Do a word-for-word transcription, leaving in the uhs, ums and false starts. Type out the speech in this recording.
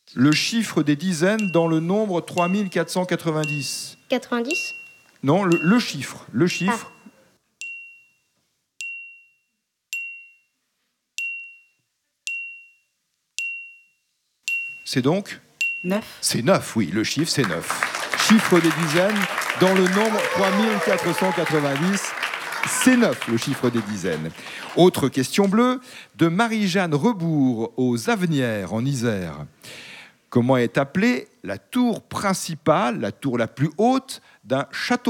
Le chiffre des dizaines dans le nombre trois mille quatre cent quatre-vingt-dix. quatre-vingt-dix. Non, le, le chiffre. Le chiffre. Ah. C'est donc neuf. C'est neuf, oui, le chiffre, c'est neuf. Chiffre des dizaines dans le nombre trois mille quatre cent quatre-vingt-dix. C'est neuf, le chiffre des dizaines. Autre question bleue, de Marie-Jeanne Rebourg aux Avenières, en Isère. Comment est appelée la tour principale, la tour la plus haute d'un château fort ?